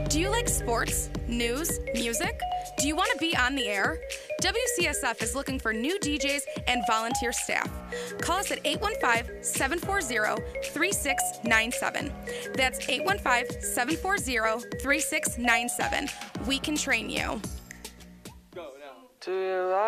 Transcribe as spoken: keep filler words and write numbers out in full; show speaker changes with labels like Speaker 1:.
Speaker 1: Do you like sports, news, music? Do you want to be on the air? W C S F is looking for new D Js and volunteer staff. Call us at eight one five, seven four zero, three six nine seven. That's eight one five, seven four zero, three six nine seven. We can train you.
Speaker 2: Go now. Do you like